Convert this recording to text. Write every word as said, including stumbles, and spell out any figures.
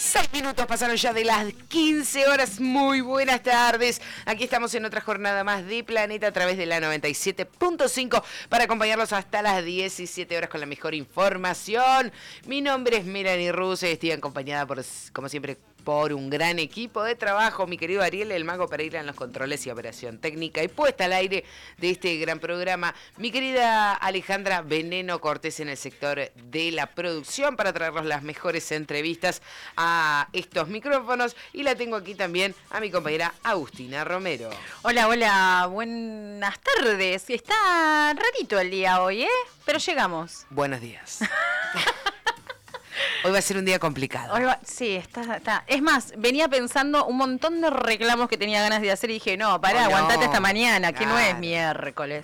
Seis minutos pasaron ya de las quince horas. Muy buenas tardes. Aquí estamos en otra jornada más de Planeta a través de la noventa y siete punto cinco para acompañarlos hasta las diecisiete horas con la mejor información. Mi nombre es Melanie Ruse. Estoy acompañada, por, como siempre, por un gran equipo de trabajo. Mi querido Ariel, el Mago Pereira en los controles y operación técnica y puesta al aire de este gran programa. Mi querida Alejandra Veneno Cortés en el sector de la producción para traernos las mejores entrevistas a estos micrófonos. Y la tengo aquí también a mi compañera Agustina Romero. Hola, hola, buenas tardes. Está rarito el día hoy, ¿eh? Pero llegamos. Buenos días. Hoy va a ser un día complicado. Hoy va, sí, está, está. Es más, venía pensando un montón de reclamos que tenía ganas de hacer y dije, no, pará, oh, no. aguantate hasta mañana, que claro. no es miércoles.